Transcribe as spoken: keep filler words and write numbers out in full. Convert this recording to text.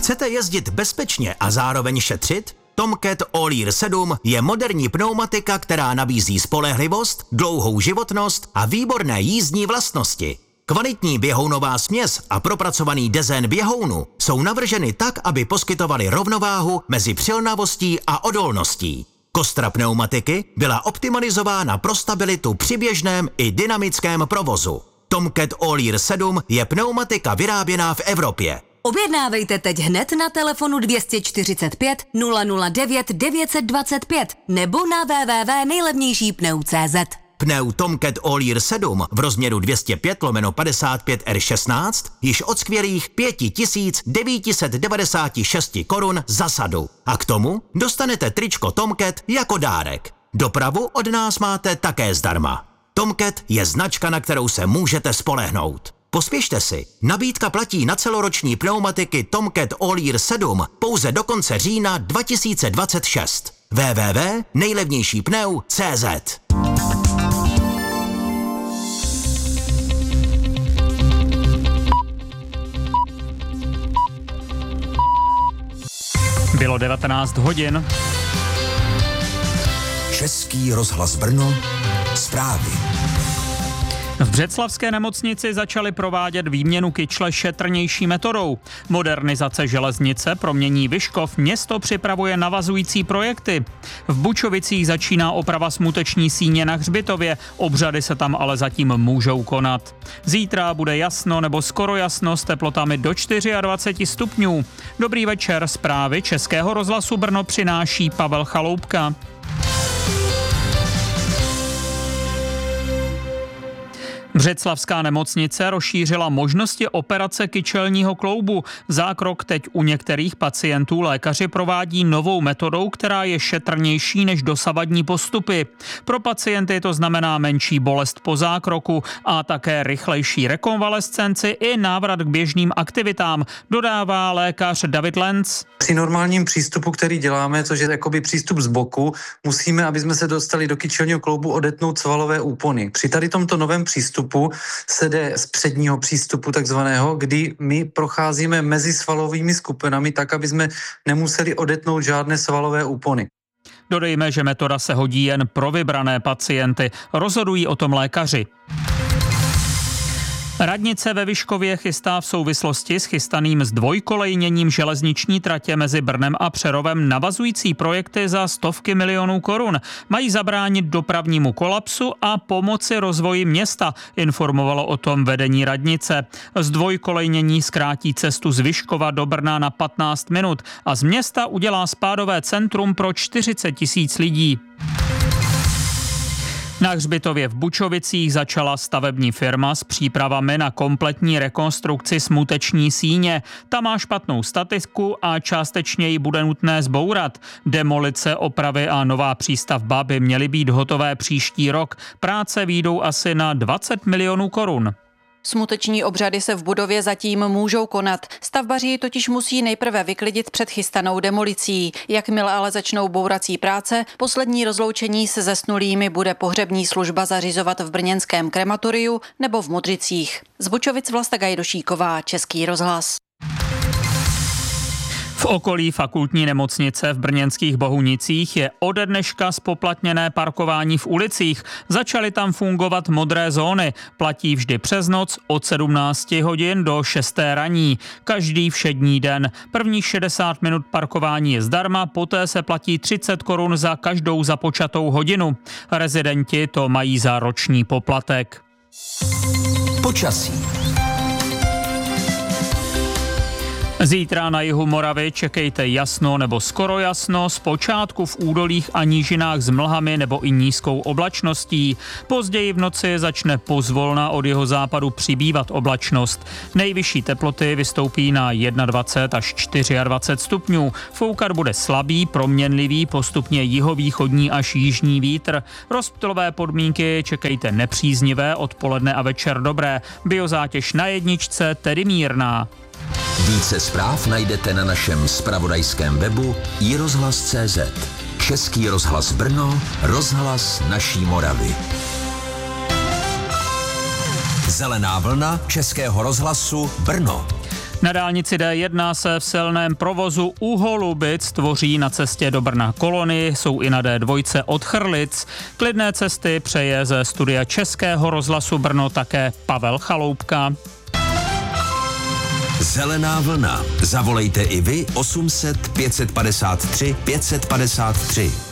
Chcete jezdit bezpečně a zároveň šetřit? Tomcat All-Year sedm je moderní pneumatika, která nabízí spolehlivost, dlouhou životnost a výborné jízdní vlastnosti. Kvalitní běhounová směs a propracovaný dezén běhounu jsou navrženy tak, aby poskytovaly rovnováhu mezi přilnavostí a odolností. Kostra pneumatiky byla optimalizována pro stabilitu při běžném i dynamickém provozu. Tomcat All-Year sedm je pneumatika vyráběná v Evropě. Objednávejte teď hned na telefonu dvě stě čtyřicet pět nula nula devět devět dva pět nebo na w w w tečka nejlevnější pneu tečka cé zet. Pneu Tomcat All-Year sedm v rozměru dvě stě pět lomeno padesát pět R šestnáct již od skvělých pět tisíc devět set devadesát šest korun za sadu. A k tomu dostanete tričko Tomcat jako dárek. Dopravu od nás máte také zdarma. Tomcat je značka, na kterou se můžete spolehnout. Pospěšte si, nabídka platí na celoroční pneumatiky Tomcat All-Year sedm pouze do konce října dva tisíce dvacet šest. w w w tečka nejlevnější pneu tečka cé zet. Bylo devatenáct hodin. Český rozhlas Brno, zprávy. V břeclavské nemocnici začali provádět výměnu kyčle šetrnější metodou. Modernizace železnice promění Vyškov, město připravuje navazující projekty. V Bučovicích začíná oprava smuteční síně na hřbitově, obřady se tam ale zatím můžou konat. Zítra bude jasno nebo skoro jasno s teplotami do dvacet čtyři stupňů. Dobrý večer, zprávy Českého rozhlasu Brno přináší Pavel Chaloupka. Břeclavská nemocnice rozšířila možnosti operace kyčelního kloubu. Zákrok teď u některých pacientů lékaři provádí novou metodou, která je šetrnější než dosavadní postupy. Pro pacienty to znamená menší bolest po zákroku a také rychlejší rekonvalescenci i návrat k běžným aktivitám, dodává lékař David Lenz. Při normálním přístupu, který děláme, což je jakoby přístup z boku, musíme, aby jsme se dostali do kyčelního kloubu, odetnout svalové úpony. Při tady tomto novém přístupu se jde z předního přístupu takzvaného, kdy my procházíme mezi svalovými skupinami tak, aby jsme nemuseli odetnout žádné svalové úpony. Dodejme, že metoda se hodí jen pro vybrané pacienty. Rozhodují o tom lékaři. Radnice ve Vyškově chystá v souvislosti s chystaným zdvojkolejněním železniční tratě mezi Brnem a Přerovem navazující projekty za stovky milionů korun. Mají zabránit dopravnímu kolapsu a pomoci rozvoji města, informovalo o tom vedení radnice. Zdvojkolejnění zkrátí cestu z Vyškova do Brna na patnáct minut a z města udělá spádové centrum pro čtyřicet tisíc lidí. Na hřbitově v Bučovicích začala stavební firma s přípravami na kompletní rekonstrukci smuteční síně. Ta má špatnou statiku a částečně ji bude nutné zbourat. Demolice, opravy a nová přístavba by měly být hotové příští rok. Práce výjdou asi na dvacet milionů korun. Smuteční obřady se v budově zatím můžou konat. Stavbaři ji totiž musí nejprve vyklidit před chystanou demolicí. Jakmile ale začnou bourací práce, poslední rozloučení se zesnulými bude pohřební služba zařizovat v brněnském krematoriu nebo v Modřicích. Z Bučovic Vlasta Gajdošíková, Český rozhlas. V okolí fakultní nemocnice v brněnských Bohunicích je ode dneška spoplatněné parkování v ulicích. Začaly tam fungovat modré zóny. Platí vždy přes noc od sedmnácti hodin do šesté raní. Každý všední den. Prvních šedesát minut parkování je zdarma, poté se platí třicet korun za každou započatou hodinu. Rezidenti to mají za roční poplatek. Počasí. Zítra na jihu Moravy čekejte jasno nebo skoro jasno, zpočátku v údolích a nížinách s mlhami nebo i nízkou oblačností. Později v noci začne pozvolna od jihozápadu přibývat oblačnost. Nejvyšší teploty vystoupí na dvacet jedna až dvacet čtyři stupňů. Foukat bude slabý, proměnlivý, postupně jihovýchodní až jižní vítr. Rozptylové podmínky čekejte nepříznivé, odpoledne a večer dobré. Biozátěž na jedničce, tedy mírná. Více zpráv najdete na našem zpravodajském webu i rozhlas tečka cé zet. Český rozhlas Brno, rozhlas naší Moravy. Zelená vlna Českého rozhlasu Brno. Na dálnici D jedna se v silném provozu u Holubic tvoří na cestě do Brna kolony, jsou i na D dva od Chrlic. Klidné cesty přeje ze studia Českého rozhlasu Brno také Pavel Chaloupka. Zelená vlna. Zavolejte i vy osm set pět set padesát tři pět set padesát tři.